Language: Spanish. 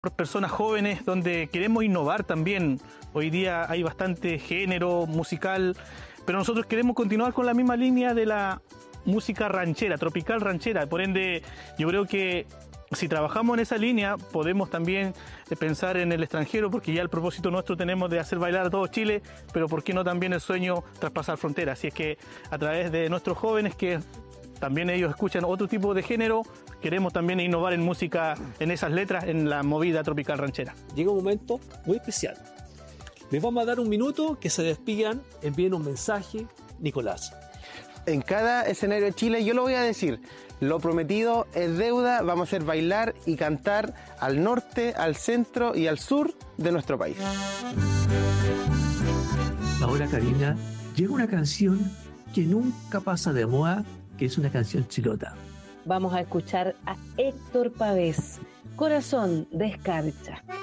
personas jóvenes donde queremos innovar también. Hoy día hay bastante género musical, pero nosotros queremos continuar con la misma línea de la música ranchera, tropical ranchera. Por ende, yo creo que si trabajamos en esa línea, podemos también pensar en el extranjero, porque ya el propósito nuestro tenemos de hacer bailar a todo Chile, pero ¿por qué no también el sueño traspasar fronteras? Así es que a través de nuestros jóvenes, que también ellos escuchan otro tipo de género, queremos también innovar en música, en esas letras, en la movida tropical ranchera. Llega un momento muy especial. Les vamos a dar un minuto que se despidan, envíen un mensaje. Nicolás. En cada escenario de Chile yo lo voy a decir, lo prometido es deuda, vamos a hacer bailar y cantar al norte, al centro y al sur de nuestro país. Ahora, Karina, llega una canción que nunca pasa de moda, que es una canción chilota. Vamos a escuchar a Héctor Pavés, Corazón de Escarcha.